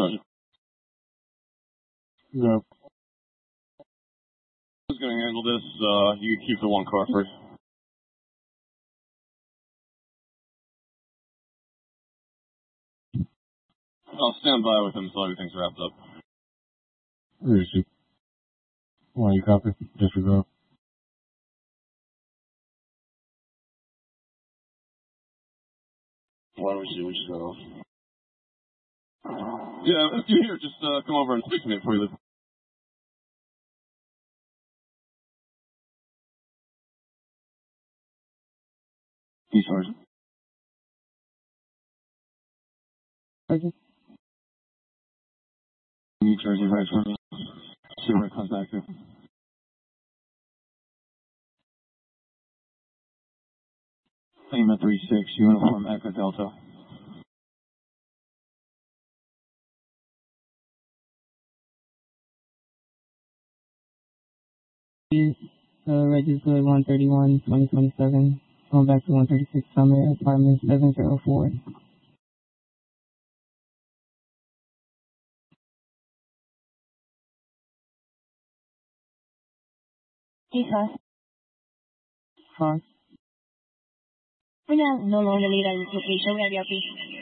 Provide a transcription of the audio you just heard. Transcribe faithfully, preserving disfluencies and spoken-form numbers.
Sergeant. No. Who's going to handle this? Uh, you keep the one car free. I'll stand by with him until everything's wrapped up. Where is he? Why you copy? Disregard. Why would you? We just got off. Yeah, if you're here, just uh, come over and speak to me before you leave. Hey, Sergeant. Sergeant? New Jersey right for me. See where it comes back to. Lima three six, uniform Echo Delta. Is uh, register one thirty-one, twenty twenty-seven, going back to one thirty-six Summit, apartment seven zero four. Hey, sir. Car. We're not no longer need our location. We have your piece.